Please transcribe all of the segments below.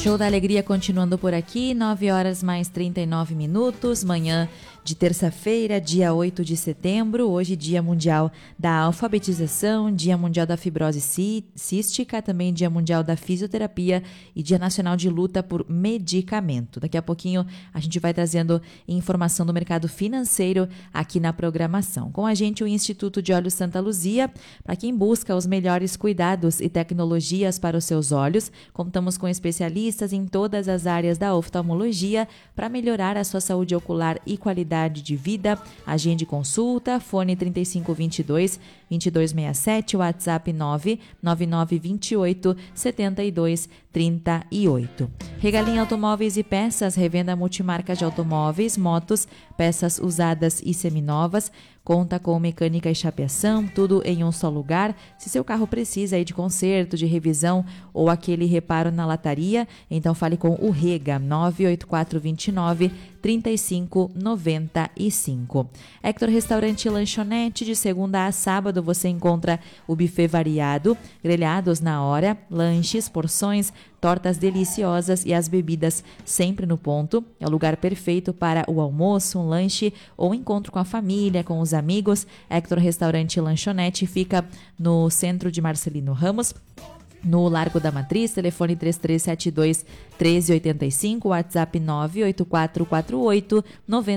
Show da Alegria continuando por aqui, 9 horas mais 39 minutos, manhã de terça-feira, dia 8 de setembro, hoje Dia Mundial da Alfabetização, Dia Mundial da Fibrose Cística, também Dia Mundial da Fisioterapia e Dia Nacional de Luta por Medicamento. Daqui a pouquinho a gente vai trazendo informação do mercado financeiro aqui na programação. Com a gente o Instituto de Olhos Santa Luzia, para quem busca os melhores cuidados e tecnologias para os seus olhos, contamos com especialistas em todas as áreas da oftalmologia para melhorar a sua saúde ocular e qualidade de vida. Agende consulta, fone 3522-2267, WhatsApp 99928-7238. Regalim Automóveis e Peças, revenda multimarcas de automóveis, motos, peças usadas e seminovas. Conta com mecânica e chapeação, tudo em um só lugar. Se seu carro precisa aí de conserto, de revisão ou aquele reparo na lataria, então fale com o Rega, 98429-3595. Hector Restaurante e Lanchonete, de segunda a sábado você encontra o buffet variado, grelhados na hora, lanches, porções, tortas deliciosas e as bebidas sempre no ponto. É o lugar perfeito para o almoço, um lanche ou encontro com a família, com os amigos. Hector Restaurante e Lanchonete fica no centro de Marcelino Ramos, no Largo da Matriz, telefone 3372-1385, WhatsApp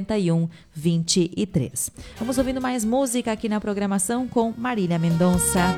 98448-9123. Vamos ouvindo mais música aqui na programação com Marília Mendonça.